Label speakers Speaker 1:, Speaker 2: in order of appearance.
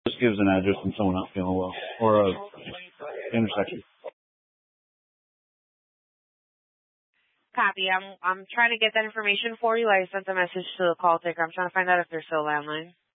Speaker 1: Just gives an address when someone not feeling well, or a intersection.
Speaker 2: Copy. I'm trying to get that information for you. I sent a message to the call taker. I'm trying to find out if there's still a landline.